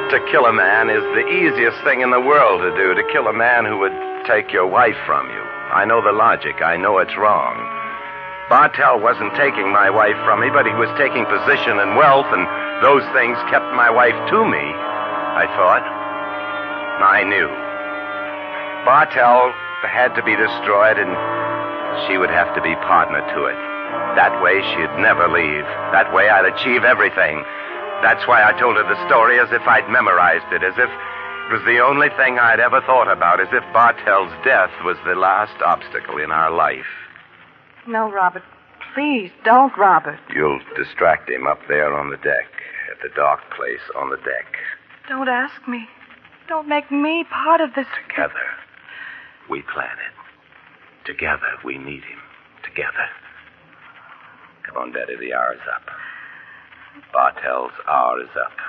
To kill a man is the easiest thing in the world to do. To kill a man who would take your wife from you. I know the logic. I know it's wrong. Bartell wasn't taking my wife from me, but he was taking position and wealth, and those things kept my wife to me, I thought. I knew. Bartell had to be destroyed, and she would have to be partner to it. That way, she'd never leave. That way, I'd achieve everything. That's why I told her the story as if I'd memorized it, as if it was the only thing I'd ever thought about, as if Bartell's death was the last obstacle in our life. No, Robert. Please, don't, Robert. You'll distract him up there on the deck, at the dark place on the deck. Don't ask me. Don't make me part of this. Together, we plan it. Together, we need him. Together. Come on, Daddy, the hour is up. Bartell's hour is up.